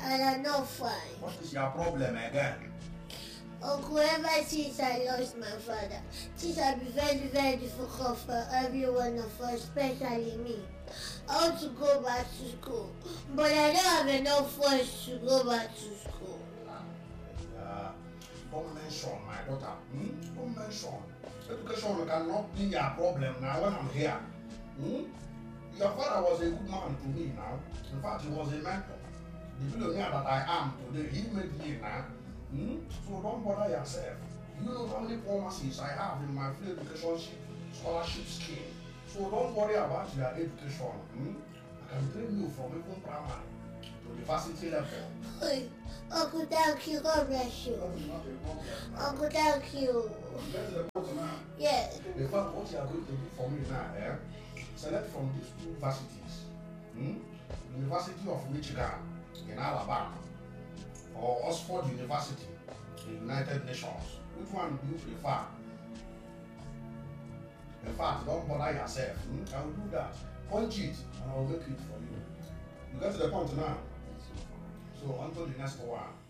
and I'm not fine. What is your problem again? Uncle, ever since I lost my father, things have been very, very difficult for every one of us, especially me. I want to go back to school, but I don't have enough funds to go back to school. Don't mention my daughter. Don't mention. Education cannot be your problem now when I'm here. Your father was a good man to me now. In fact, he was a mentor. The billionaire that I am today, he made me now. So don't bother yourself. You know how many promises I have in my free education scholarship scheme. So don't worry about your education. I can train you from even primary to the varsity level. Uncle, thank you. God bless you. That is not a problem. Uncle, thank you. Get to the point now. Yes. In fact, what you are going to do for me now, select from these two varsities. University of Michigan in Alabama or Oxford University in the United Nations. Which one do you prefer? In fact, don't bother yourself. I will do that. Punch it and I will make it for you. You get to the point now? So on to the next one.